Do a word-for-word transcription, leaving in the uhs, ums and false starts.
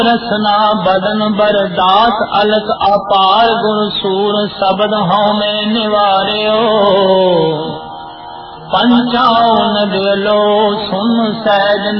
रसना बदन बरदास अलक अपार गुण सूर शब्द हਉ में निवारियो पंचाओ न दिलो सुन सहज